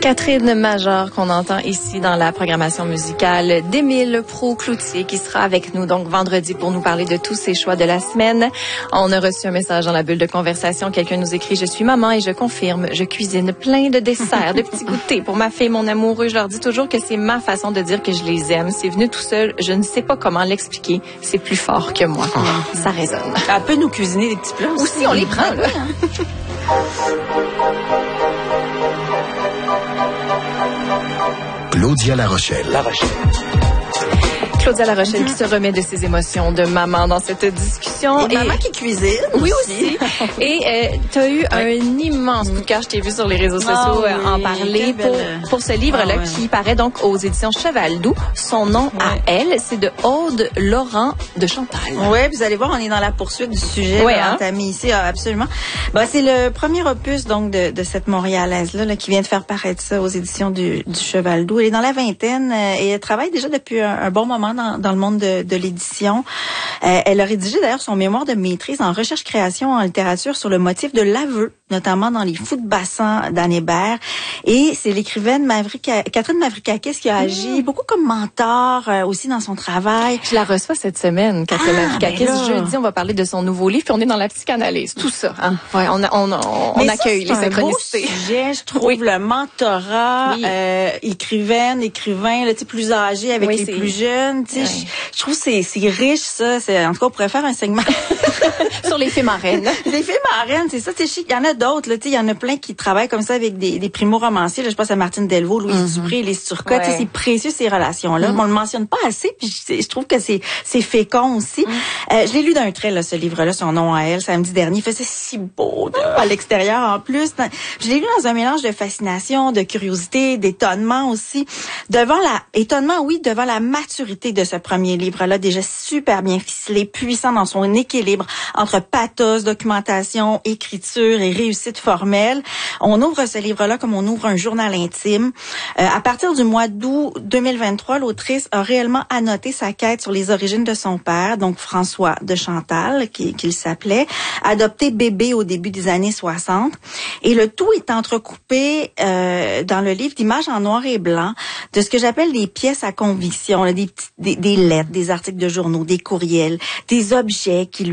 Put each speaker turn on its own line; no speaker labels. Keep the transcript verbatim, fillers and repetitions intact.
Catherine Major qu'on entend ici dans la programmation musicale d'Émile Proulx-Cloutier qui sera avec nous donc vendredi pour nous parler de tous ses choix de la semaine. On a reçu un message dans la bulle de conversation. Quelqu'un nous écrit « Je suis maman et je confirme, je cuisine plein de desserts, de petits goûters pour ma fille, mon amoureux. Je leur dis toujours que c'est ma façon de dire que je les aime. C'est venu tout seul. Je ne sais pas comment l'expliquer. C'est plus fort que moi. Oh. Ça résonne. »
Elle peut nous cuisiner des petits plats aussi.
Aussi, on les prend, là.
Claudia La Rochelle. La Rochelle.
Claudia La Rochelle qui se remet de ses émotions de maman dans cette discussion.
Et, et maman qui cuisine.
Oui aussi. Et euh, tu as eu ouais. un immense coup de cœur, je t'ai vu sur les réseaux sociaux oh, oui. en parler pour, pour ce livre-là oh, qui ouais. paraît donc aux éditions Cheval Doux. Son nom ouais. à elle, c'est de Aude Laurent de Chantal.
Oui, vous allez voir, on est dans la poursuite du sujet.
Ouais,
hein?
T'as
mis ici, absolument. Bah, c'est le premier opus donc de, de cette Montréalaise-là là, qui vient de faire paraître ça aux éditions du, du Cheval Doux. Elle est dans la vingtaine euh, et elle travaille déjà depuis un, un bon moment Dans, dans le monde de, de l'édition. Euh, elle a rédigé d'ailleurs son mémoire de maîtrise en recherche-création en littérature sur le motif de l'aveu, notamment dans Les Fous de Bassan d'Anne Hébert. Et c'est l'écrivaine Mavrika, Catherine Mavrikakis qui a agi mmh. beaucoup comme mentor euh, aussi dans son travail.
Je la reçois cette semaine, Catherine ah, Mavrikakis. Ben jeudi, on va parler de son nouveau livre, puis on est dans la psychanalyse, tout ça. Hein? Ouais, on, on, on, on accueille
ça,
les synchronicités.
Sujet, je trouve, oui. le mentorat, oui. euh, écrivaine, écrivain, là, plus âgé avec
oui,
les plus jeunes, tu sais. Ouais. Je, je trouve que c'est, c'est riche, ça. C'est, en tout cas, on pourrait faire un segment.
Sur les fées marraines.
Les fées marraines, c'est ça. Tu sais, il y en a d'autres, là. Tu sais, il y en a plein qui travaillent comme ça avec des, des primo-romanciers. Là, je pense à Martine Delvaux, Louise mm-hmm. Dupré, Lise Turcotte. Ouais. Tu sais, c'est précieux, ces relations-là. Mm-hmm. On le mentionne pas assez, puis je, je trouve que c'est, c'est fécond aussi. Mm-hmm. Euh, je l'ai lu d'un trait, là, ce livre-là, son nom à elle, samedi dernier. Il faisait si beau, là, à l'extérieur, en plus. Je l'ai lu dans un mélange de fascination, de curiosité, d'étonnement aussi. Devant la, étonnement, oui, devant la maturité de ce premier livre-là, déjà super bien ficelé, puissant dans son équilibre entre pathos, documentation, écriture et réussite formelle. On ouvre ce livre-là comme on ouvre un journal intime. Euh, à partir du mois d'août deux mille vingt-trois, l'autrice a réellement annoté sa quête sur les origines de son père, donc François de Chantal, qui, qu'il s'appelait, adopté bébé au début des années soixante. Et le tout est entrecoupé euh, dans le livre d'images en noir et blanc, de ce que j'appelle des pièces à conviction, là, des, des, des lettres, des articles de journaux, des courriels, des objets qui lui